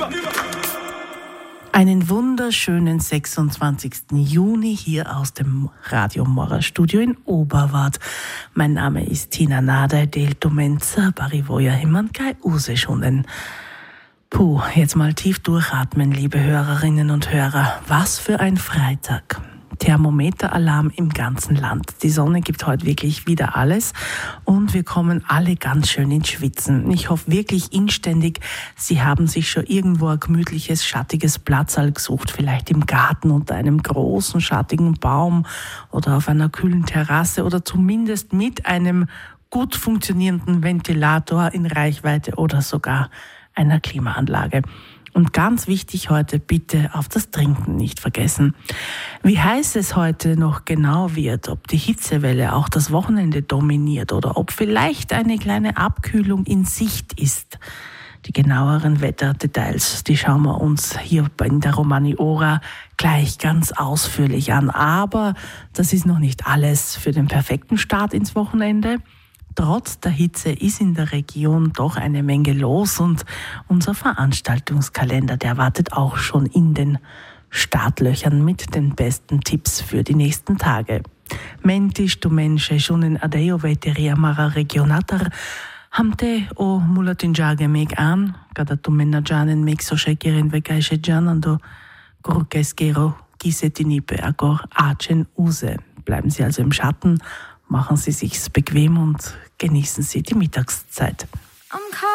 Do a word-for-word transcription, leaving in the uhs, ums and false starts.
Einen wunderschönen sechsundzwanzigsten Juni hier aus dem Radio Mora Studio in Oberwart. Mein Name ist Tina Nader, delto mensa, barivoja himankai use schonen. Puh, jetzt mal tief durchatmen, liebe Hörerinnen und Hörer. Was für ein Freitag. Thermometeralarm im ganzen Land. Die Sonne gibt heute wirklich wieder alles und wir kommen alle ganz schön ins Schwitzen. Ich hoffe wirklich inständig, Sie haben sich schon irgendwo ein gemütliches, schattiges Platzal gesucht, vielleicht im Garten unter einem großen, schattigen Baum oder auf einer kühlen Terrasse oder zumindest mit einem gut funktionierenden Ventilator in Reichweite oder sogar einer Klimaanlage. Und ganz wichtig heute, bitte auf das Trinken nicht vergessen. Wie heiß es heute noch genau wird, ob die Hitzewelle auch das Wochenende dominiert oder ob vielleicht eine kleine Abkühlung in Sicht ist. Die genaueren Wetterdetails, die schauen wir uns hier in der Romani-Ora gleich ganz ausführlich an. Aber das ist noch nicht alles für den perfekten Start ins Wochenende. Trotz der Hitze ist in der Region doch eine Menge los und unser Veranstaltungskalender, der wartet auch schon in den Startlöchern mit den besten Tipps für die nächsten Tage. Mentisch tu mensche shunen adeo veteria mara regionatar hamte o mulatinjage meg an kada tu menajanen meg so shekiren vekaische janando kurkeskero gisetinipe agor achen use. Bleiben Sie also im Schatten. Machen Sie sich's bequem und genießen Sie die Mittagszeit.